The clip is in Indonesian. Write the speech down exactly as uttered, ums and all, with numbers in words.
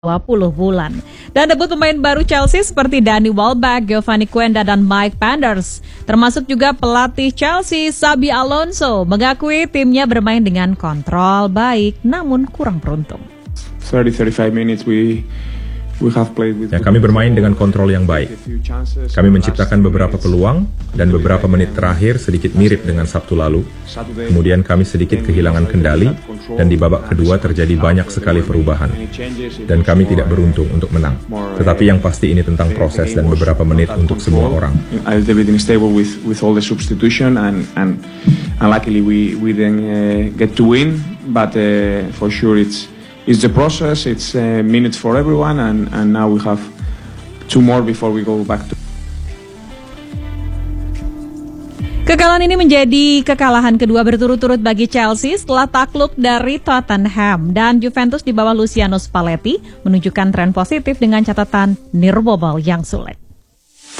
dua puluh bulan. Dan debut pemain baru Chelsea seperti Danny Welbeck, Giovanni Quenda, dan Mike Penders. Termasuk juga pelatih Chelsea, Xabi Alonso, mengakui timnya bermain dengan kontrol baik namun kurang beruntung. thirty to thirty-five minutes we we have played with Ya, kami bermain dengan kontrol yang baik. Kami menciptakan beberapa peluang dan beberapa menit terakhir sedikit mirip dengan Sabtu lalu. Kemudian kami sedikit kehilangan kendali dan di babak kedua terjadi banyak sekali perubahan. Dan kami tidak beruntung untuk menang. Tetapi yang pasti ini tentang proses dan beberapa menit untuk semua orang. A little bit unstable with with all the substitution and and unluckily we we didn't uh, get to win, but uh, for sure it's It's the process, it's uh, minutes for everyone, and, and now we have two more before we go back to... Kekalahan ini menjadi kekalahan kedua berturut-turut bagi Chelsea setelah takluk dari Tottenham, dan Juventus di bawah Luciano Spalletti menunjukkan tren positif dengan catatan nirbobal yang sulit.